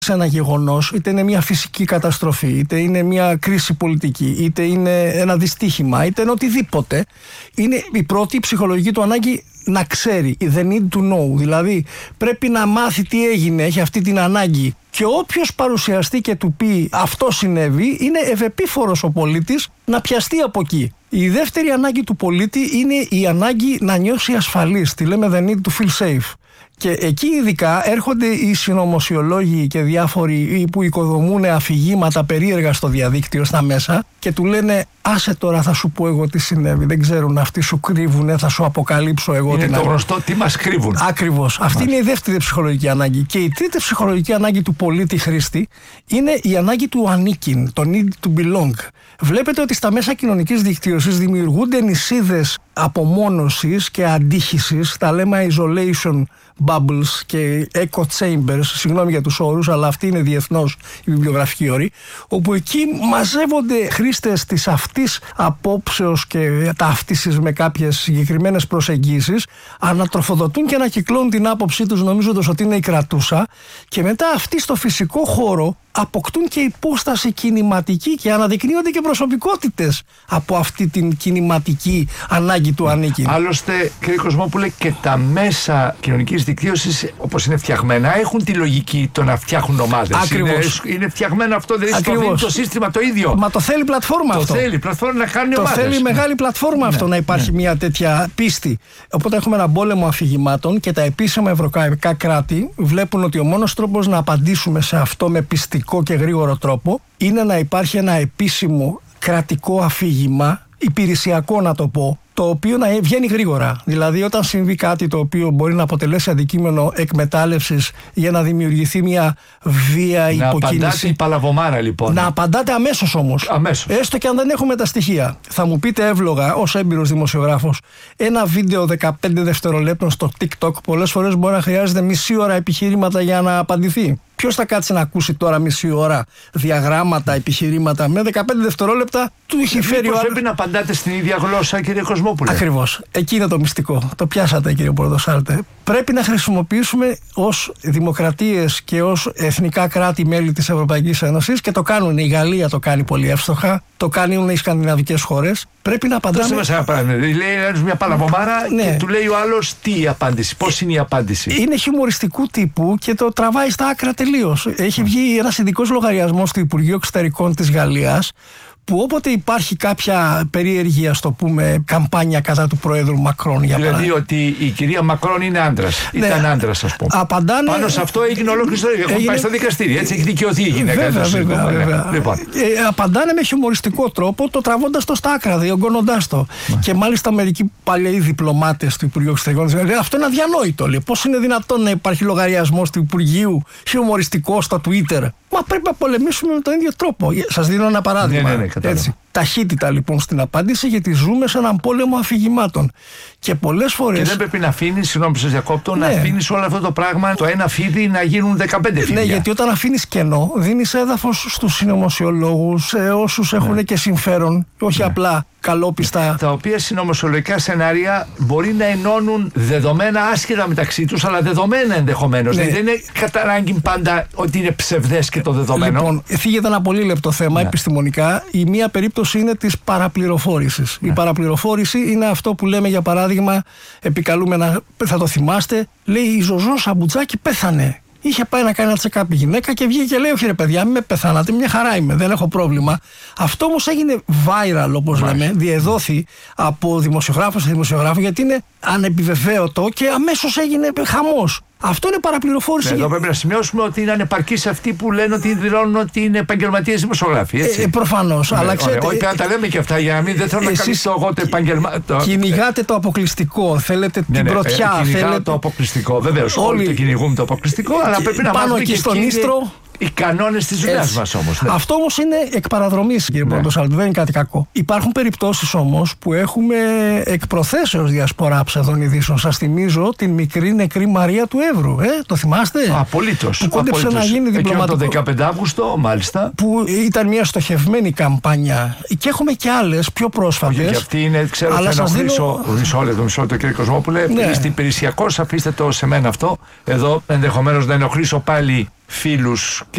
σε ένα γεγονός, είτε είναι μια φυσική καταστροφή, είτε είναι μια κρίση πολιτική, είτε είναι ένα δυστύχημα, είτε είναι οτιδήποτε, είναι η πρώτη ψυχολογική του ανάγκη να ξέρει, the need to know, δηλαδή πρέπει να μάθει τι έγινε, έχει αυτή την ανάγκη. Και όποιος παρουσιαστεί και του πει αυτό συνέβη, είναι ευεπίφορος ο πολίτης να πιαστεί από εκεί. Η δεύτερη ανάγκη του πολίτη είναι η ανάγκη να νιώσει ασφαλής, τη λέμε the need to feel safe. Και εκεί ειδικά έρχονται οι συνωμοσιολόγοι και διάφοροι που οικοδομούν αφηγήματα περίεργα στο διαδίκτυο, στα μέσα, και του λένε άσε τώρα θα σου πω εγώ τι συνέβη, δεν ξέρουν αυτοί, σου κρύβουνε, θα σου αποκαλύψω εγώ. Είναι το γνωστό τι μας κρύβουν. Ακριβώς. Αυτή είναι η δεύτερη ψυχολογική ανάγκη. Και η τρίτη ψυχολογική ανάγκη του πολίτη χρήστη είναι η ανάγκη του ανήκειν, το need to belong. Βλέπετε ότι στα μέσα κοινωνικής δικτύωσης δημιουργούνται νησίδες απομόνωσης και αντίχησης, τα λέμε isolation bubbles και echo chambers, συγγνώμη για τους όρους, αλλά αυτή είναι διεθνώς η βιβλιογραφική όρη, όπου εκεί μαζεύονται χρήστες της αυτής απόψεως και ταύτισης με κάποιες συγκεκριμένες προσεγγίσεις, ανατροφοδοτούν και ανακυκλώνουν την άποψή τους νομίζοντας ότι είναι η κρατούσα, και μετά αυτοί στο φυσικό χώρο αποκτούν και υπόσταση κινηματική και αναδεικνύονται και προσωπικότητες από αυτή την κινηματική ανάγκη του ανήκει. Άλλωστε, κύριε Κοσμόπουλε, και τα μέσα κοινωνικής δικτύωσης, όπως είναι φτιαγμένα, έχουν τη λογική το να φτιάχνουν ομάδες. Ακριβώς. Είναι φτιαγμένο αυτό, δηλαδή το δίνει το σύστημα το ίδιο. Μα το θέλει πλατφόρμα αυτό. Το θέλει πλατφόρμα να κάνει ομάδες. Το θέλει μεγάλη πλατφόρμα αυτό, να υπάρχει μια τέτοια πίστη. Οπότε έχουμε έναν πόλεμο αφηγημάτων και τα επίσημα ευρωπαϊκά κράτη βλέπουν ότι ο μόνος τρόπος να απαντήσουμε σε αυτό με πιστικό και γρήγορο τρόπο είναι να υπάρχει ένα επίσημο κρατικό αφήγημα, υπηρεσιακό να το πω, το οποίο να βγαίνει γρήγορα. Δηλαδή, όταν συμβεί κάτι το οποίο μπορεί να αποτελέσει αντικείμενο εκμετάλλευσης για να δημιουργηθεί μια βία υποκίνηση. Να απαντάτε η παλαβομάρα, λοιπόν. Να απαντάτε αμέσως όμως. Αμέσως. Έστω και αν δεν έχουμε τα στοιχεία. Θα μου πείτε εύλογα, ως έμπειρος δημοσιογράφος, ένα βίντεο 15 δευτερολέπτων στο TikTok πολλές φορές μπορεί να χρειάζεται μισή ώρα επιχειρήματα για να απαντηθεί. Ποιος θα κάτσει να ακούσει τώρα μισή ώρα διαγράμματα, επιχειρήματα με 15 δευτερόλεπτα, του έχει φέρει ο άλλος. Πρέπει να απαντάτε στην ίδια γλώσσα, κύριε Κοσμόπουλε. Ακριβώς. Εκεί είναι το μυστικό. Το πιάσατε, κύριε Πορτοσάλτε. Πρέπει να χρησιμοποιήσουμε ως δημοκρατίες και ως εθνικά κράτη-μέλη της Ευρωπαϊκής Ένωσης, και το κάνουν. Η Γαλλία το κάνει πολύ εύστοχα, το κάνουν οι σκανδιναβικές χώρες. Πρέπει να απαντάμε. Δώστε μας ένα παράδειγμα. Λέει ένας μια παλαβομάρα, ναι, και του λέει ο άλλος τι η απάντηση, πώς είναι η απάντηση. Είναι χιουμοριστικού τύπου και το τραβάει στα άκρα τελείως. Έχει βγει ένας ειδικός λογαριασμός του Υπουργείου Εξωτερικών της Γαλλίας, που όποτε υπάρχει κάποια περίεργη, ας το πούμε, καμπάνια κατά του Προέδρου Μακρόν, για δηλαδή παράδειγμα. ότι η κυρία Μακρόν είναι άντρας. Ναι, ήταν άντρας, ας πούμε. Απαντάνε. Πάνω σε αυτό έγινε ολόκληρη ιστορία. Έχουν πάει στο δικαστήριο. Έτσι έχει δικαιωθεί η γυναίκα. Βέβαια. Λοιπόν. Απαντάνε με χιουμοριστικό τρόπο, το τραβώντας το στα άκρα, διωγγώνοντάς το. Και μάλιστα μερικοί παλαιοί διπλωμάτες του Υπουργείου Εξωτερικών λένε αυτό είναι αδιανόητο. Πώς είναι δυνατόν να υπάρχει λογαριασμός του Υπουργείου χιουμοριστικό στο Twitter? Μα πρέπει να πολεμήσουμε με τον ίδιο τρόπο. Σας δίνω ένα παράδειγμα. Ναι, έτσι. Ταχύτητα λοιπόν στην απάντηση, γιατί ζούμε σε έναν πόλεμο αφηγημάτων. Και πολλές φορές. Και δεν πρέπει να αφήνεις, συγγνώμη που σας διακόπτω, να αφήνεις όλο αυτό το πράγμα, το ένα φίδι να γίνουν 15 φίδια. Ναι, γιατί όταν αφήνεις κενό, δίνεις έδαφος στους συνωμοσιολόγους, σε όσους έχουν και συμφέρον, όχι απλά καλόπιστα. Τα οποία συνωμοσιολογικά σενάρια μπορεί να ενώνουν δεδομένα άσχετα μεταξύ τους, αλλά δεδομένα ενδεχομένως. Ναι. Δεν είναι κατά ανάγκη πάντα ότι είναι ψευδές και το δεδομένο. Λοιπόν, θίγεται ένα πολύ λεπτό θέμα επιστημονικά. Η μία περίπτωση είναι της παραπληροφόρησης. Η παραπληροφόρηση είναι αυτό που λέμε, για παράδειγμα, επικαλούμενα, θα το θυμάστε, λέει η Ζωζό Σαμπουτζάκη πέθανε. Είχε πάει να κάνει ένα check-up η γυναίκα και βγήκε και λέει: όχι ρε παιδιά, μην με πεθάνατε, μια χαρά είμαι, δεν έχω πρόβλημα. Αυτό όμως έγινε viral, όπως λέμε, διεδόθη από δημοσιογράφο σε δημοσιογράφο, γιατί είναι ανεπιβεβαίωτο και αμέσως έγινε χαμός. Αυτό είναι παραπληροφόρηση. Εδώ πρέπει να σημειώσουμε ότι είναι ανεπαρκείς αυτοί που λένε ότι δηλώνουν ότι είναι επαγγελματίες δημοσιογράφοι. Προφανώς. Αλλά ξέρετε. Όχι, πρέπει να τα λέμε και αυτά για να μην δεν θέλω να καλύψω εγώ το επαγγελμα. Κυνηγάτε το αποκλειστικό. Θέλετε την πρωτιά. Θέλετε το αποκλειστικό. Βεβαίως. Όλοι το κυνηγούμε το αποκλειστικό, αλλά πρέπει να πάνω εκεί στον ίστρο. Οι κανόνες της δουλειάς μας όμως. Ναι. Αυτό όμως είναι εκ παραδρομής, κύριε Πορτοσάλτε, δεν είναι κάτι κακό. Υπάρχουν περιπτώσεις όμως που έχουμε εκ προθέσεως διασπορά ψευδών ειδήσεων. Σας θυμίζω την μικρή νεκρή Μαρία του Εύρου. Το θυμάστε? Απολύτως. Που κόντεψε να γίνει διπλωματικό. Το 15 Αύγουστο, μάλιστα. Που ήταν μια στοχευμένη καμπάνια. Και έχουμε και άλλες πιο πρόσφατες. Και αυτή είναι, ξέρω, θα ενοχλήσω. Μισό λεπτό, κύριε Κοσμόπουλε. Είστε υπηρεσιακός, αφήστε το σε μένα αυτό. Εδώ ενδεχομένως να ενοχλήσω πάλι φίλους